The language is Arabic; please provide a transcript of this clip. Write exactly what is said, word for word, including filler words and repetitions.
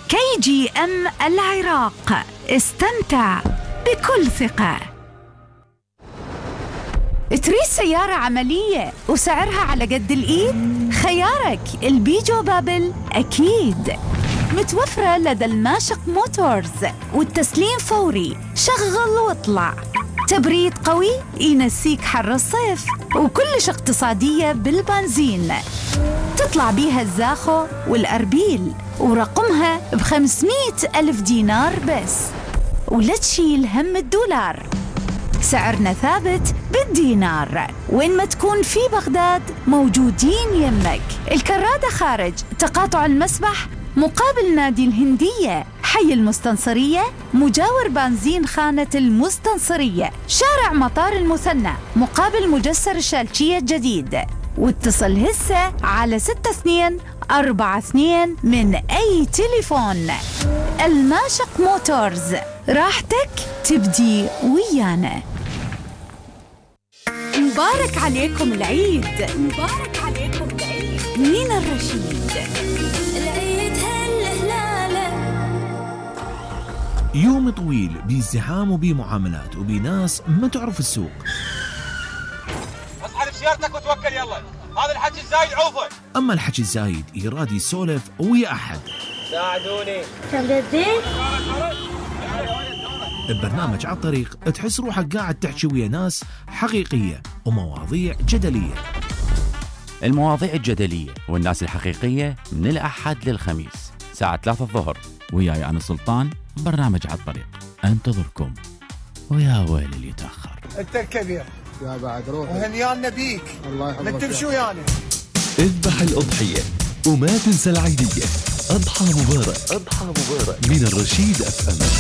كي جي إم العراق، استمتع بكل ثقة. تريد سيارة عملية وسعرها على قد الإيد؟ خيارك البيجو بابل أكيد. متوفرة لدى الماشق موتورز، والتسليم فوري، شغل واطلع. تبريد قوي ينسيك حر الصيف، وكلش اقتصادية بالبنزين. تطلع بيها الزاخو والأربيل، ورقمها بخمسمائة ألف دينار بس، ولا تشيل هم الدولار. سعرنا ثابت بالدينار، وين ما تكون في بغداد موجودين يمك. الكرادة خارج تقاطع المسبح مقابل نادي الهندية، حي المستنصرية مجاور بنزين خانة المستنصرية، شارع مطار المثنى مقابل مجسر الشالشية الجديد. واتصل هسه على ستة اثنين أربعة اثنين من أي تليفون. الماشق موتورز، راحتك تبدي ويانا. مبارك عليكم العيد، مبارك عليكم العيد. مين الرشيد؟ العيد هالهلالة. يوم طويل بازدحام وبمعاملات وبناس ما تعرف السوق. اصحى بسيارتك وتوكل يلا، هذا الحكي الزايد عوفه. اما الحكي الزايد يراد يسولف ويا احد. ساعدوني. كم رديت؟ ببرنامج على الطريق تحس روحك قاعد تحكي ويا ناس حقيقية ومواضيع جدلية. المواضيع الجدلية والناس الحقيقية من الأحد للخميس ساعة ثلاثة الظهر، وياي أنا سلطان. برنامج على الطريق انتظركم، ويا ويل اللي يتأخر. انت الكبير يا بعد روح وهنيانا بيك. الله يحفظك. ما تمشي ويانا. اذبح الأضحية وما تنسى العيدية. أضحى مبارك، أضحى مبارك من الرشيد أف أم.